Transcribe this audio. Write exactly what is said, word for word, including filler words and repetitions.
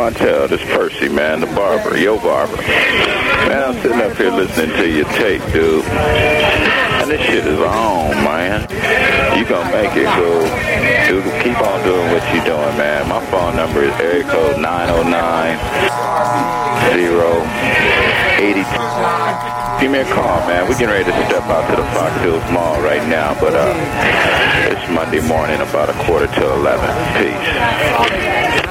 Montel. This Percy, man, the barber, your barber. Man, I'm sitting up here listening to your tape, dude. And this shit is on, man. You gonna make it, so dude, keep on doing what you doing, man. My phone number is area code nine oh nine, zero, eight two. Give me a call, man. We're getting ready to step out to the Fox Hills Mall right now, but uh, it's Monday morning, about a quarter to eleven. Peace.